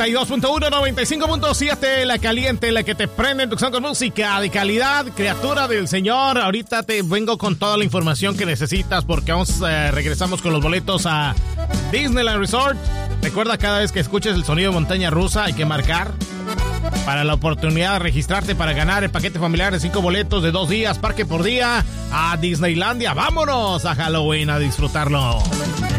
92.1, 95.7, la caliente, la que te prende en tu con música de calidad, criatura del Señor. Ahorita te vengo con toda la información que necesitas porque regresamos con los boletos a Disneyland Resort. Recuerda, cada vez que escuches el sonido de montaña rusa hay que marcar para la oportunidad de registrarte para ganar el paquete familiar de 5 boletos de 2 días, parque por día a Disneylandia. ¡Vámonos a Halloween a disfrutarlo!